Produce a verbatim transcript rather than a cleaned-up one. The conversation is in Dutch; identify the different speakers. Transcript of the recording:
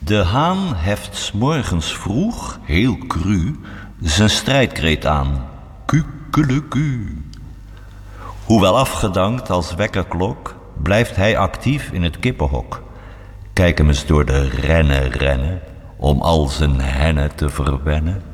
Speaker 1: De haan heft 's morgens vroeg, heel cru, zijn strijdkreet aan. Kukeleku. Hoewel afgedankt als wekkerklok, blijft hij actief in het kippenhok. Kijk hem eens door de rennen rennen, om al zijn hennen te verwennen.